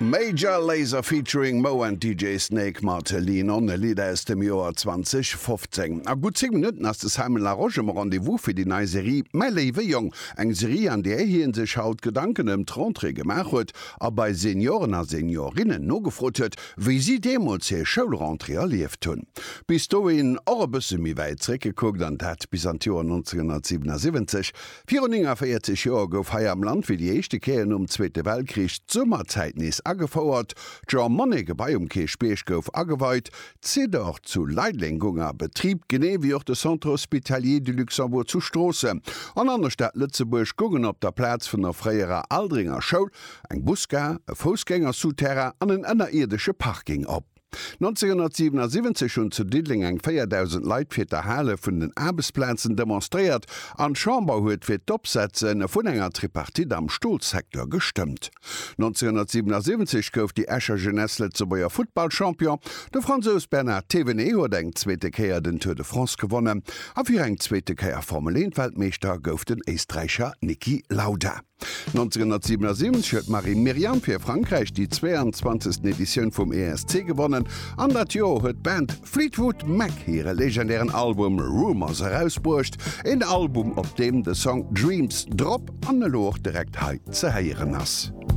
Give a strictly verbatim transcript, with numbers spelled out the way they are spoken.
Major Lazer featuring Mo and D J Snake Martelin an e Lieder aus dem Joar zwanzig fünfzehn. A gut zehn Minuten ass des Heimel La Roche am Rendezvous fir die neue Serie My Lewe Jong, eng Serie an der hien sech haut Gedanken em Trontre gemach huet, a bei Senioren a Seniorinnen no gefrot huet, wie sie demos ze Schulrentre erlieft hunn. Bis do in eure bësse mi weitre gekuckt an dat bis an Joer neunzehnhundertsiebenundsiebzig. vierundvierzig Joer gouf Hai am Land wie die echte Keien um Zweite Weltkrieg Sommerzeitnis agefauert, John Money bei um Kee Speech gouf ageweit, zit auch zu Leidlengunger Betrieb gene wie auch de Centre Hospitalier du Luxembourg zu Strosse. An an der Stadt Lützeburg gucken op der Platz vun der Freier Aldringer Schoul, eng Buska, e Fußgänger Souterra an en ënnerirdesche Parking op. neunzehnhundertsiebenundsiebzig schon zu Didling eng viertausend Leiit fir der Halle vun den Arbeitsplätzen demonstriert, an Chamber huet fir d'Opsetzen vun enger Tripartit am Stohlsektor gestimmt. neunzehnhundertsiebenundsiebzig gouf die Escher Jeunesse Lettzebauer Footballchampion, de Franzos Bernard Thévenet huet eng zweete Käier den Tour de France gewonnen, a fir eng zweete Käier Formel eins Weltmeister gouf den Österreicher Niki Lauda. neunzehnhundertsiebenundsiebzig huet Marie Miriam fir Frankreich die zweiundzwanzigste Edition vum E S C gewonnen. An dat Jo huet Band Fleetwood Mac hire legendären Album Rumors herausbrucht, en Album op dem de Song Dreams Drop an de Loch direkt heit ze heieren ass.